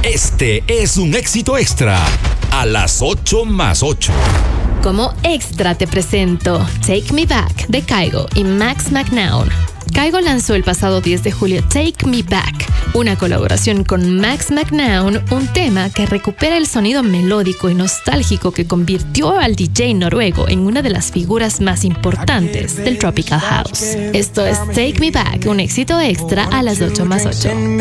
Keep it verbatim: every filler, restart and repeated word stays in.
Este es un éxito extra a las ocho más ocho. Como extra te presento Take Me Back de Kygo y Max McNown. Kygo lanzó el pasado diez de julio Take Me Back, una colaboración con Max McNown, un tema que recupera el sonido melódico y nostálgico que convirtió al D J noruego en una de las figuras más importantes del Tropical House. Esto es Take Me Back, un éxito extra a las ocho más ocho.